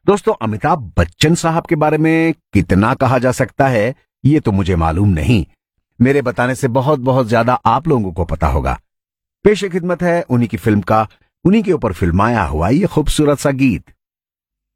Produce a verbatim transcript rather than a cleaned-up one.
दोस्तों, अमिताभ बच्चन साहब के बारे में कितना कहा जा सकता है ये तो मुझे मालूम नहीं। मेरे बताने से बहुत बहुत ज्यादा आप लोगों को पता होगा। पेश खिदमत है उन्हीं की फिल्म का, उन्हीं के ऊपर फिल्माया हुआ ये खूबसूरत सा गीत।